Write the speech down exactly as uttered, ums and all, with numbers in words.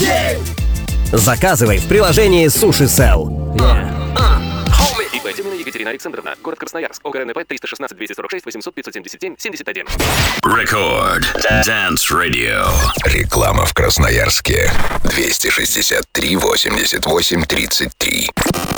Заказывай в приложении Суши Сел. Темина Екатерина Александровна, город Красноярск, ОГРНП триста шестнадцать двести сорок шесть восемьсот пятьсот семьдесят семь семьдесят один. Рекорд Dance Radio. Реклама в Красноярске. двести шестьдесят три восемьдесят восемь тридцать три.